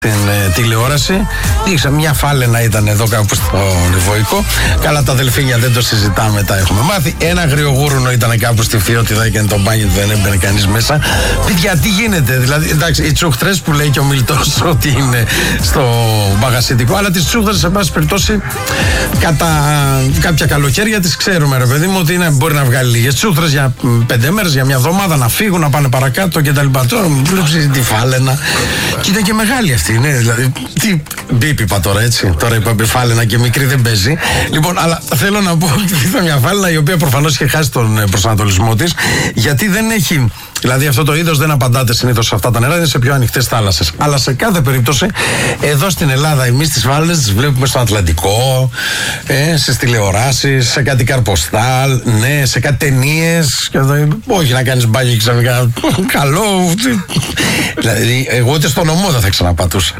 Στην τηλεόραση. Δείξα μια φάλαινα ήταν εδώ κάπου στο Λιβοϊκό. Καλά, τα δελφίνια δεν το συζητάμε, τα έχουμε μάθει. Ένα αγριογούρουνο ήταν κάπου στη Φθιώτιδα, έκανε τον μπάνιο, δεν έμπαινε κανείς μέσα. Παιδιά, τι γίνεται, δηλαδή, εντάξει, οι τσούχτρες που λέει και ο μιλητός ότι είναι στο μπαγασιτικό, αλλά τις τσούχτρες, σε πάση περιπτώσει, κατά κάποια καλοκαίρια τις ξέρουμε, ρε παιδί μου, ότι μπορεί να βγάλει λίγες τσούχτρες για 5 μέρες, για μια εβδομάδα, να φύγουν, να πάνε παρακάτω κτλ. Τώρα μου βλέπει τη φάλαινα. Και ήταν και μεγάλη αυτή. Ναι, δηλαδή, τι μπίπ είπα τώρα, έτσι. Τώρα είπα φάλαινα και μικρή δεν παίζει. Λοιπόν, αλλά θέλω να πω ότι ήταν μια φάλαινα η οποία προφανώς είχε χάσει τον προσανατολισμό της, γιατί δεν έχει. Δηλαδή, αυτό το είδος δεν απαντάται συνήθως σε αυτά τα νερά, είναι σε πιο ανοιχτές θάλασσες. Αλλά σε κάθε περίπτωση, εδώ στην Ελλάδα, εμείς τις φάλαινες τις βλέπουμε στο Ατλαντικό, στις τηλεοράσεις, σε κάτι καρποστάλ, ναι, σε κάτι ταινίες. Όχι να κάνεις μπάνιο και ξαφνικά. Καλό. Δηλαδή, εγώ ούτε στον ομό δεν θα ξαναπατούσα.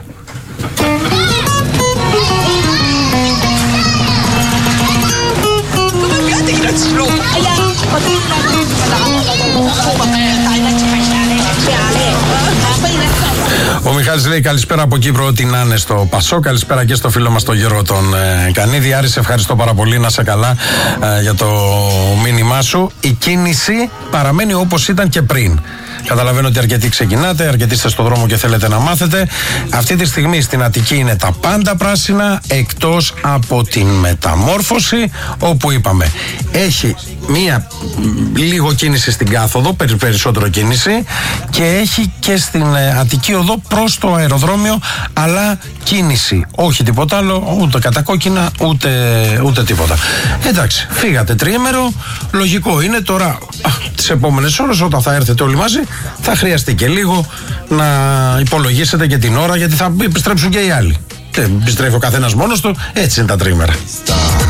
Ο Μιχάλης λέει καλησπέρα από Κύπρο, ό,τι να είναι στο Πασό. Καλησπέρα και στο φίλο μας τον Γιώργο τον Κανίδη. Άρη, σε ευχαριστώ πάρα πολύ, να σε καλά για το μήνυμά σου. Η κίνηση παραμένει όπως ήταν και πριν. Καταλαβαίνω ότι αρκετοί ξεκινάτε, αρκετοί είστε στον δρόμο και θέλετε να μάθετε. Αυτή τη στιγμή στην Αττική είναι τα πάντα πράσινα, εκτός από την Μεταμόρφωση, όπου είπαμε έχει μία λίγο κίνηση στην κάθοδο, περισσότερο κίνηση, και έχει και στην Αττική οδό προς το αεροδρόμιο, αλλά κίνηση, όχι τίποτα άλλο, ούτε κατακόκκινα, ούτε τίποτα. Εντάξει, φύγατε τριήμερο, λογικό είναι τώρα τις επόμενες ώρες, όταν θα έρθετε όλοι μαζί, θα χρειαστεί και λίγο να υπολογίσετε και την ώρα, γιατί θα επιστρέψουν και οι άλλοι. Δεν επιστρέφει ο καθένας μόνος του, έτσι είναι τα τρίμερα.